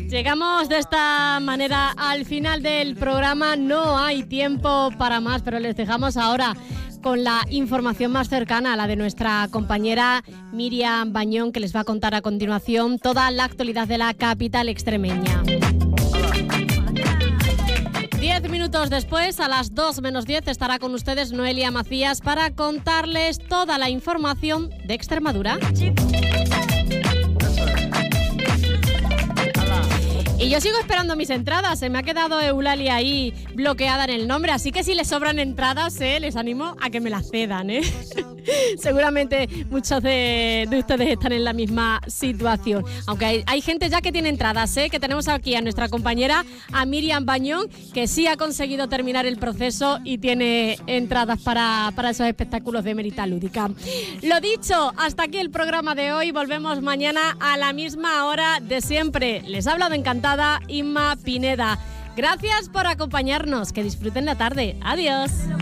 Llegamos de esta manera al final del programa. No hay tiempo para más, pero les dejamos ahora con la información más cercana, la de nuestra compañera Miriam Bañón, que les va a contar a continuación toda la actualidad de la capital extremeña. 10 minutos después, a las 2 menos 10, estará con ustedes Noelia Macías para contarles toda la información de Extremadura. Y yo sigo esperando mis entradas, se me ha quedado Eulalia ahí bloqueada en el nombre, así que si les sobran entradas, les animo a que me las cedan, Seguramente muchos de ustedes están en la misma situación. Aunque hay gente ya que tiene entradas, que tenemos aquí a nuestra compañera, a Miriam Bañón, que sí ha conseguido terminar el proceso y tiene entradas para esos espectáculos de Mérita Lúdica. Lo dicho, hasta aquí el programa de hoy. Volvemos mañana a la misma hora de siempre. Les ha hablado encantada Inma Pineda. Gracias por acompañarnos. Que disfruten la tarde. Adiós.